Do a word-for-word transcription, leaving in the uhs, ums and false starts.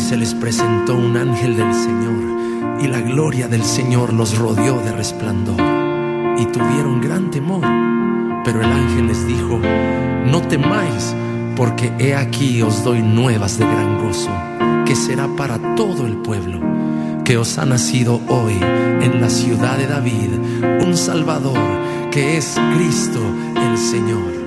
se les presentó un ángel del Señor, y la gloria del Señor los rodeó de resplandor, y tuvieron gran temor. Pero el ángel les dijo: no temáis, porque he aquí os doy nuevas de gran gozo, que será para todo el pueblo, que os ha nacido hoy en la ciudad de David un Salvador, que es Cristo el Señor.